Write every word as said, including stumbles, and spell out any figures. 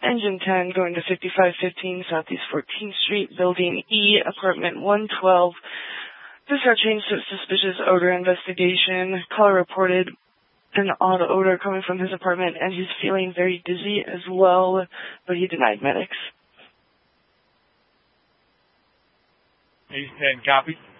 Engine ten going to fifty-five fifteen Southeast fourteenth Street, Building E, Apartment one twelve. Dispatching suspicious odor investigation. Caller reported an odd odor coming from his apartment, and he's feeling very dizzy as well, but he denied medics. East ten, copy.